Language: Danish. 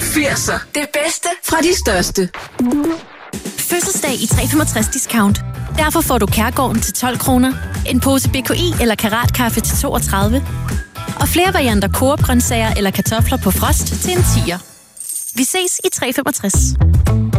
80'er. Det bedste fra de største. Fødselsdag i 365 Discount. Derfor får du Kærgården til 12 kroner, en pose BKI eller Karatkaffe til 32, og flere varianter Coop grøntsager eller kartofler på frost til en 10'er. Vi ses i 365.